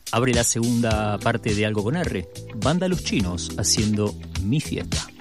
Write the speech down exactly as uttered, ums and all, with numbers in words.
Abre la segunda parte de Algo con R. Banda Los Chinos haciendo Mi Fiesta.